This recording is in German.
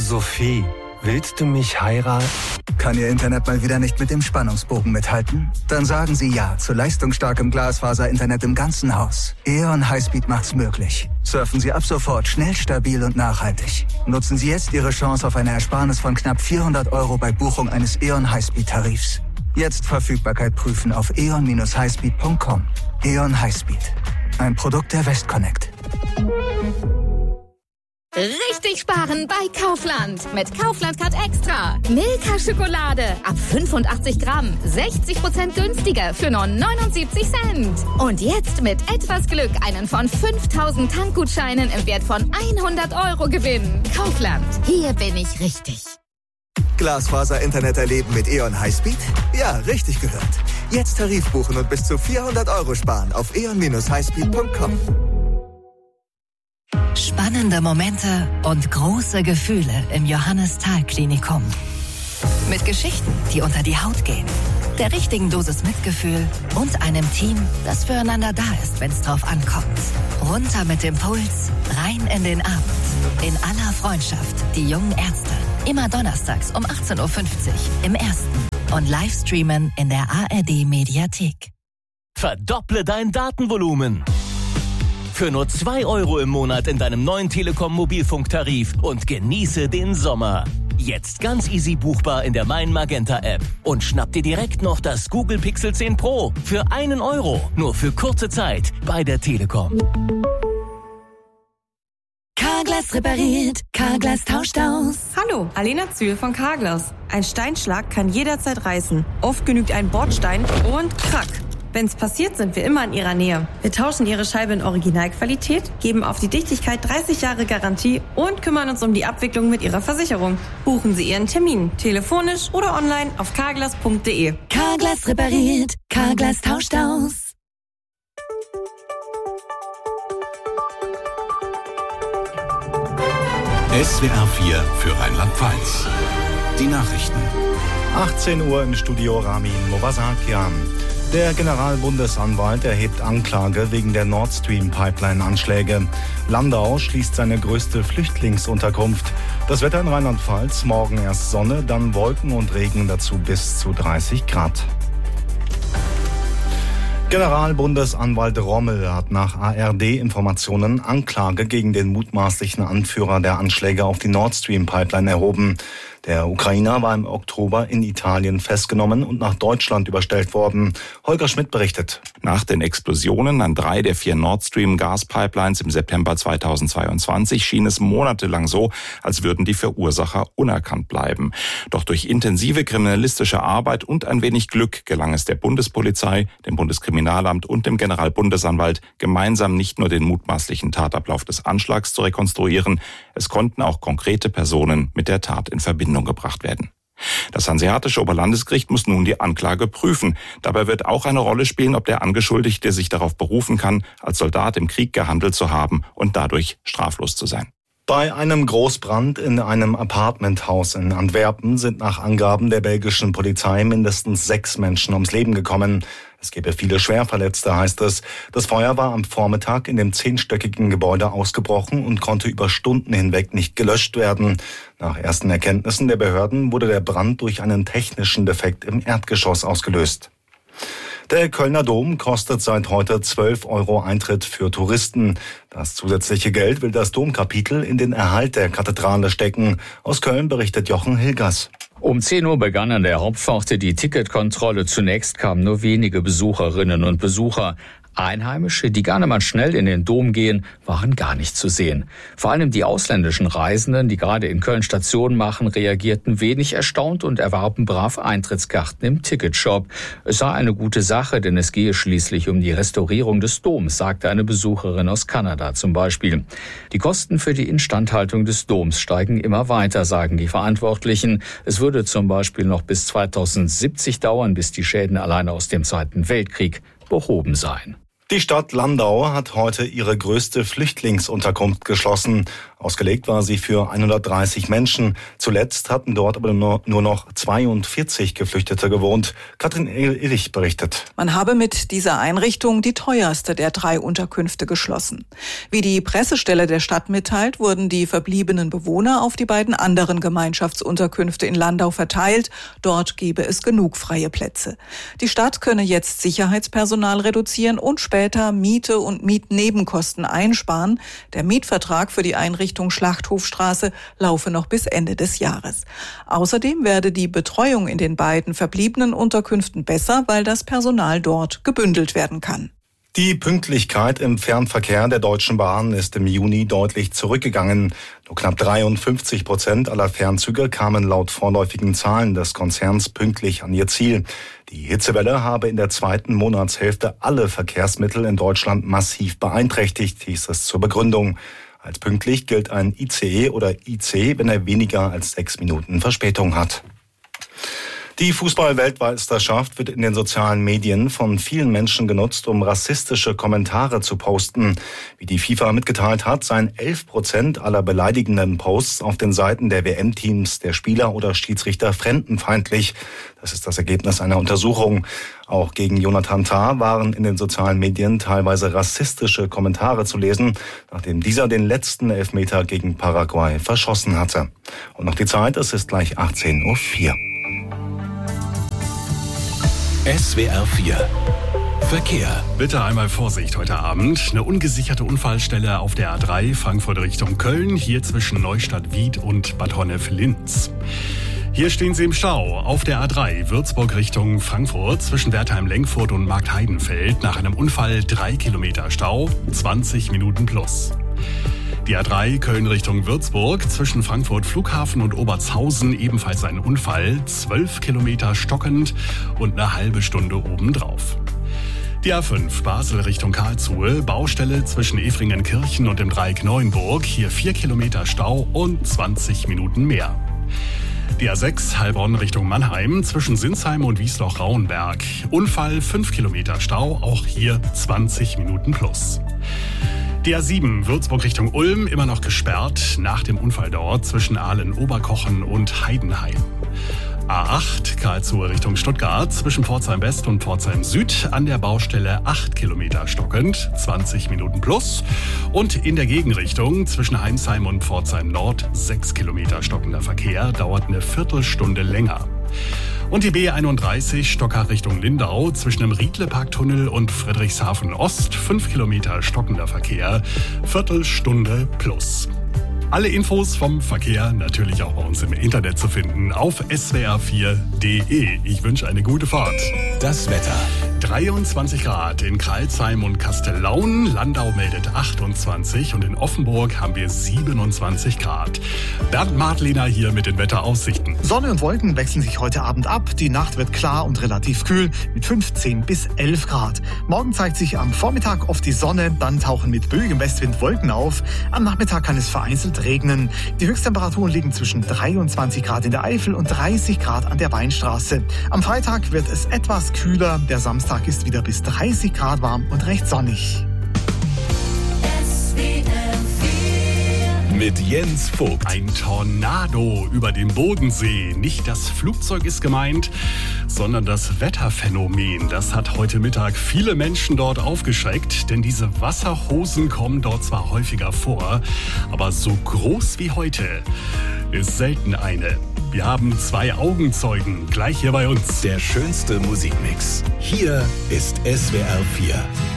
Sophie, willst du mich heiraten? Kann Ihr Internet mal wieder nicht mit dem Spannungsbogen mithalten? Dann sagen Sie ja zu leistungsstarkem Glasfaser-Internet im ganzen Haus. E.ON Highspeed macht's möglich. Surfen Sie ab sofort schnell, stabil und nachhaltig. Nutzen Sie jetzt Ihre Chance auf eine Ersparnis von knapp 400 € bei Buchung eines E.ON Highspeed-Tarifs. Jetzt Verfügbarkeit prüfen auf eon-highspeed.com. E.ON Highspeed. Ein Produkt der Westconnect. Richtig sparen bei Kaufland. Mit Kaufland Card Extra. Milka-Schokolade ab 85 Gramm. 60% günstiger für nur 79 Cent. Und jetzt mit etwas Glück einen von 5000 Tankgutscheinen im Wert von 100 € gewinnen. Kaufland. Hier bin ich richtig. Glasfaser-Internet erleben mit E.ON Highspeed? Ja, richtig gehört. Jetzt Tarif buchen und bis zu 400 € sparen auf eon-highspeed.com. Spannende Momente und große Gefühle im Johannes-Thal-Klinikum. Mit Geschichten, die unter die Haut gehen, der richtigen Dosis Mitgefühl und einem Team, das füreinander da ist, wenn es drauf ankommt. Runter mit dem Puls, rein in den Abend. In aller Freundschaft, die jungen Ärzte. Immer donnerstags um 18.50 Uhr im Ersten und Livestreamen in der ARD-Mediathek. Verdopple dein Datenvolumen. Für nur 2 € im Monat in deinem neuen Telekom-Mobilfunktarif und genieße den Sommer. Jetzt ganz easy buchbar in der Mein Magenta App. Und schnapp dir direkt noch das Google Pixel 10 Pro für 1 €. Nur für kurze Zeit bei der Telekom. Carglass repariert, Carglass tauscht aus. Hallo, Alena Zühl von Carglass. Ein Steinschlag kann jederzeit reißen. Oft genügt ein Bordstein und krack. Wenn's passiert, sind wir immer in Ihrer Nähe. Wir tauschen Ihre Scheibe in Originalqualität, geben auf die Dichtigkeit 30 Jahre Garantie und kümmern uns um die Abwicklung mit Ihrer Versicherung. Buchen Sie Ihren Termin, telefonisch oder online auf carglass.de. Carglass repariert, Carglass tauscht aus. SWR 4 für Rheinland-Pfalz. Die Nachrichten. 18 Uhr im Studio Ramin Movasakian. Der Generalbundesanwalt erhebt Anklage wegen der Nord Stream Pipeline-Anschläge. Landau schließt seine größte Flüchtlingsunterkunft. Das Wetter in Rheinland-Pfalz, morgen erst Sonne, dann Wolken und Regen, dazu bis zu 30 Grad. Generalbundesanwalt Rommel hat nach ARD-Informationen Anklage gegen den mutmaßlichen Anführer der Anschläge auf die Nord Stream Pipeline erhoben. Der Ukrainer war im Oktober in Italien festgenommen und nach Deutschland überstellt worden. Holger Schmidt berichtet. Nach den Explosionen an 3 der 4 Nord Stream Gaspipelines im September 2022 schien es monatelang so, als würden die Verursacher unerkannt bleiben. Doch durch intensive kriminalistische Arbeit und ein wenig Glück gelang es der Bundespolizei, dem Bundeskriminalamt und dem Generalbundesanwalt, gemeinsam nicht nur den mutmaßlichen Tatablauf des Anschlags zu rekonstruieren, es konnten auch konkrete Personen mit der Tat in Verbindung gebracht werden. Das Hanseatische Oberlandesgericht muss nun die Anklage prüfen. Dabei wird auch eine Rolle spielen, ob der Angeschuldigte sich darauf berufen kann, als Soldat im Krieg gehandelt zu haben und dadurch straflos zu sein. Bei einem Großbrand in einem Apartmenthaus in Antwerpen sind nach Angaben der belgischen Polizei mindestens 6 Menschen ums Leben gekommen. Es gebe viele Schwerverletzte, heißt es. Das Feuer war am Vormittag in dem 10-stöckigen Gebäude ausgebrochen und konnte über Stunden hinweg nicht gelöscht werden. Nach ersten Erkenntnissen der Behörden wurde der Brand durch einen technischen Defekt im Erdgeschoss ausgelöst. Der Kölner Dom kostet seit heute 12 € Eintritt für Touristen. Das zusätzliche Geld will das Domkapitel in den Erhalt der Kathedrale stecken. Aus Köln berichtet Jochen Hilgers. Um 10 Uhr begann an der Hauptpforte die Ticketkontrolle. Zunächst kamen nur wenige Besucherinnen und Besucher. Einheimische, die gerne mal schnell in den Dom gehen, waren gar nicht zu sehen. Vor allem die ausländischen Reisenden, die gerade in Köln Station machen, reagierten wenig erstaunt und erwarben brav Eintrittskarten im Ticketshop. Es sei eine gute Sache, denn es gehe schließlich um die Restaurierung des Doms, sagte eine Besucherin aus Kanada zum Beispiel. Die Kosten für die Instandhaltung des Doms steigen immer weiter, sagen die Verantwortlichen. Es würde zum Beispiel noch bis 2070 dauern, bis die Schäden alleine aus dem Zweiten Weltkrieg behoben seien. Die Stadt Landau hat heute ihre größte Flüchtlingsunterkunft geschlossen. Ausgelegt war sie für 130 Menschen. Zuletzt hatten dort aber nur noch 42 Geflüchtete gewohnt. Katrin Illich berichtet. Man habe mit dieser Einrichtung die teuerste der 3 Unterkünfte geschlossen. Wie die Pressestelle der Stadt mitteilt, wurden die verbliebenen Bewohner auf die beiden anderen Gemeinschaftsunterkünfte in Landau verteilt. Dort gebe es genug freie Plätze. Die Stadt könne jetzt Sicherheitspersonal reduzieren und später Miete und Mietnebenkosten einsparen. Der Mietvertrag für die Einrichtung Schlachthofstraße laufe noch bis Ende des Jahres. Außerdem werde die Betreuung in den beiden verbliebenen Unterkünften besser, weil das Personal dort gebündelt werden kann. Die Pünktlichkeit im Fernverkehr der Deutschen Bahn ist im Juni deutlich zurückgegangen. Nur knapp 53% aller Fernzüge kamen laut vorläufigen Zahlen des Konzerns pünktlich an ihr Ziel. Die Hitzewelle habe in der zweiten Monatshälfte alle Verkehrsmittel in Deutschland massiv beeinträchtigt, hieß es zur Begründung. Als pünktlich gilt ein ICE oder IC, wenn er weniger als 6 Minuten Verspätung hat. Die Fußball-Weltmeisterschaft wird in den sozialen Medien von vielen Menschen genutzt, um rassistische Kommentare zu posten. Wie die FIFA mitgeteilt hat, seien 11% aller beleidigenden Posts auf den Seiten der WM-Teams, der Spieler oder Schiedsrichter fremdenfeindlich. Das ist das Ergebnis einer Untersuchung. Auch gegen Jonathan Tah waren in den sozialen Medien teilweise rassistische Kommentare zu lesen, nachdem dieser den letzten Elfmeter gegen Paraguay verschossen hatte. Und noch die Zeit, es ist gleich 18:04 Uhr. SWR 4 Verkehr. Bitte einmal Vorsicht heute Abend. Eine ungesicherte Unfallstelle auf der A3 Frankfurt Richtung Köln, hier zwischen Neustadt-Wied und Bad Honnef-Linz. Hier stehen Sie im Stau auf der A3 Würzburg Richtung Frankfurt zwischen Wertheim-Lenkfurt und Marktheidenfeld. Nach einem Unfall 3 Kilometer Stau, 20 Minuten plus. Die A3 Köln Richtung Würzburg zwischen Frankfurt Flughafen und Obertshausen ebenfalls ein Unfall, 12 Kilometer stockend und eine halbe Stunde obendrauf. Die A5 Basel Richtung Karlsruhe, Baustelle zwischen Efringenkirchen und dem Dreieck Neuenburg, hier 4 Kilometer Stau und 20 Minuten mehr. Die A6 Heilbronn Richtung Mannheim zwischen Sinsheim und Wiesloch-Rauenberg. Unfall 5 Kilometer Stau, auch hier 20 Minuten plus. Die A7 Würzburg Richtung Ulm immer noch gesperrt nach dem Unfall dort zwischen Aalen-Oberkochen und Heidenheim. A8 Karlsruhe Richtung Stuttgart zwischen Pforzheim West und Pforzheim Süd an der Baustelle 8 Kilometer stockend, 20 Minuten plus. Und in der Gegenrichtung zwischen Heinsheim und Pforzheim Nord 6 Kilometer stockender Verkehr, dauert eine Viertelstunde länger. Und die B31 Stockach Richtung Lindau zwischen dem Riedle-Parktunnel und Friedrichshafen Ost 5 Kilometer stockender Verkehr, Viertelstunde plus. Alle Infos vom Verkehr natürlich auch bei uns im Internet zu finden auf swr4.de. Ich wünsche eine gute Fahrt. Das Wetter. 23 Grad in Crailsheim und Kastellaun. Landau meldet 28 und in Offenburg haben wir 27 Grad. Bernd Martliner hier mit den Wetteraussichten. Sonne und Wolken wechseln sich heute Abend ab. Die Nacht wird klar und relativ kühl mit 15 bis 11 Grad. Morgen zeigt sich am Vormittag oft die Sonne, dann tauchen mit böigem Westwind Wolken auf. Am Nachmittag kann es vereinzelt regnen. Die Höchsttemperaturen liegen zwischen 23 Grad in der Eifel und 30 Grad an der Weinstraße. Am Freitag wird es etwas kühler. Der Samstag ist wieder bis 30 Grad warm und recht sonnig. Mit Jens Vogt. Ein Tornado über dem Bodensee. Nicht das Flugzeug ist gemeint, sondern das Wetterphänomen. Das hat heute Mittag viele Menschen dort aufgeschreckt, denn diese Wasserhosen kommen dort zwar häufiger vor, aber so groß wie heute ist selten eine. Wir haben 2 Augenzeugen gleich hier bei uns. Der schönste Musikmix. Hier ist SWR 4.